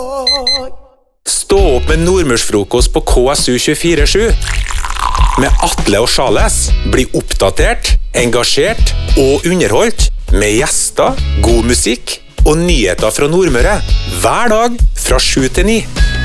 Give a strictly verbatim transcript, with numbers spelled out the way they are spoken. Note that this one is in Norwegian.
Stå opp med Nordmørsfrokost på K S U tjuefire sju. Med Atle og Charles. Bli oppdatert, engasjert og underholdt. Med gjester, god musikk og nyheter fra Nordmøre. Hver dag fra sju til ni.